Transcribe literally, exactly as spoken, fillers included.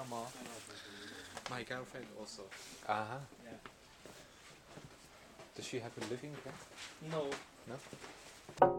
Mama. My girlfriend also. Aha. Yeah. Does she have a living there? No. No?